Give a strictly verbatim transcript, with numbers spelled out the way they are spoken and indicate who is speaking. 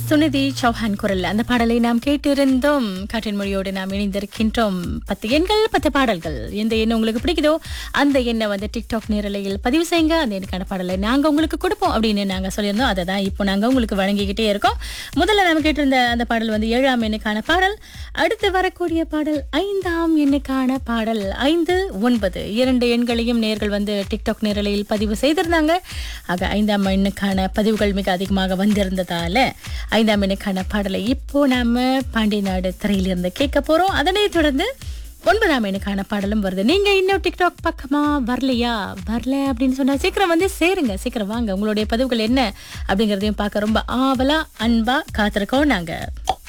Speaker 1: சுனிதி சௌஹான் குரல் அந்த பாடலை நாம் கேட்டிருந்தோம். காற்றின் மொழியோடு நாம் இணைந்திருக்கின்றோம். பத்து எண்கள் பத்து பாடல்கள். எந்த எண்ணம் உங்களுக்கு பிடிக்குதோ அந்த எண்ணை வந்து டிக்டாக் நேரலையில் பதிவு செய்யுங்க. அந்த எண்ணுக்கான பாடலை நாங்க உங்களுக்கு கொடுப்போம் அப்படின்னு நாங்க சொல்லியிருந்தோம். அதை தான் இப்போ நாங்க உங்களுக்கு வழங்கிக்கிட்டே இருக்கோம். முதல்ல நம்ம கேட்டிருந்த அந்த பாடல் வந்து ஏழாம் எண்ணுக்கான பாடல். அடுத்து வரக்கூடிய பாடல் ஐந்தாம் எண்ணுக்கான பாடல். ஐந்து ஒன்பது இரண்டு எண்களையும் நேர்கள் வந்து டிக்டாக் நேரலையில் பதிவு செய்திருந்தாங்க. ஆக ஐந்தாம் எண்ணுக்கான பதிவுகள் மிக அதிகமாக வந்திருந்ததால ஐந்தாம் எண்ணுக்கான பாடலை இப்போ நாம பாண்டி நாடு திரையிலிருந்து கேட்க போறோம். அதனை தொடர்ந்து ஒன்பதாம் எண்ணுக்கான பாடலும் வருது. நீங்க இன்னும் டிக்டாக் பக்கமா வரலையா? வரல அப்படின்னு சொன்னா சீக்கிரம் வந்து சேருங்க, சீக்கிரம் வாங்க. உங்களுடைய பதிவுகள் என்ன அப்படிங்கறதையும் பார்க்க ரொம்ப ஆவலா அன்பா காத்திருக்கோம் நாங்க.